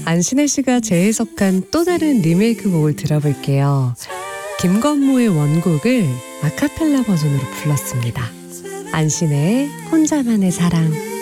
안신혜 씨가 재해석한 또 다른 리메이크 곡을 들어볼게요. 김건모의 원곡을 아카펠라 버전으로 불렀습니다. 안신혜의 혼자만의 사랑.